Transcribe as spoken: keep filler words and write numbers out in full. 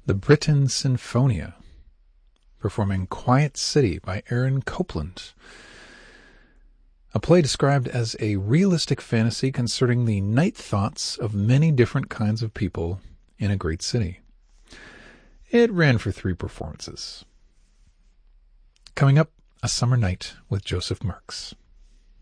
the Britten Sinfonia, performing Quiet City by Aaron Copland, a play described as a realistic fantasy concerning the night thoughts of many different kinds of people in a great city. It ran for three performances. Coming up, A Summer Night with Joseph Merks.